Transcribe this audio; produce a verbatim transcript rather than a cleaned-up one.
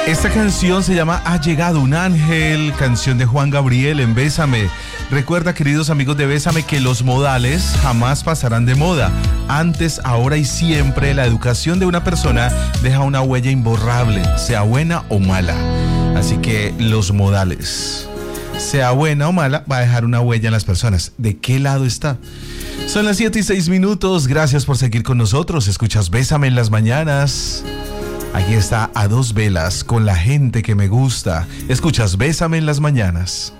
Esta canción se llama Ha llegado un ángel, canción de Juan Gabriel en Bésame. Recuerda, queridos amigos de Bésame, que los modales jamás pasarán de moda. Antes, ahora y siempre, la educación de una persona deja una huella imborrable, sea buena o mala. Así que los modales, sea buena o mala, va a dejar una huella en las personas. ¿De qué lado está? Son las siete y seis minutos. Gracias por seguir con nosotros. Escuchas Bésame en las mañanas. Aquí está A Dos Velas con la gente que me gusta. Escuchas Bésame en las mañanas.